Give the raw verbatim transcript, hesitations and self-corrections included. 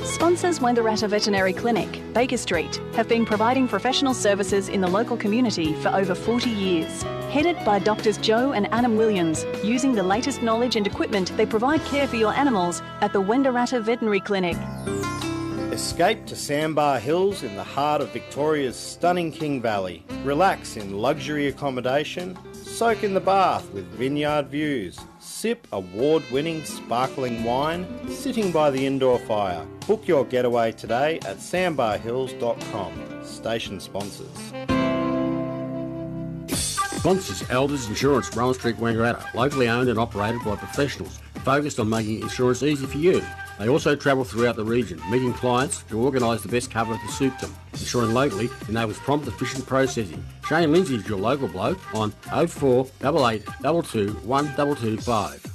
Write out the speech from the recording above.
Sponsors Wangaratta Veterinary Clinic, Baker Street, have been providing professional services in the local community for over forty years. Headed by Doctors Joe and Adam Williams, using the latest knowledge and equipment, they provide care for your animals at the Wangaratta Veterinary Clinic. Escape to Sandbar Hills in the heart of Victoria's stunning King Valley. Relax in luxury accommodation, soak in the bath with vineyard views, sip award-winning sparkling wine, sitting by the indoor fire. Book your getaway today at sandbar hills dot com. Station sponsors. Sponsors Elders Insurance, Rowan Street, Wangaratta. Locally owned and operated by professionals focused on making insurance easy for you. They also travel throughout the region, meeting clients to organise the best cover to suit them. Insuring locally enables prompt, efficient processing. Shane Lindsay is your local bloke on oh four eight eight two two one two two five.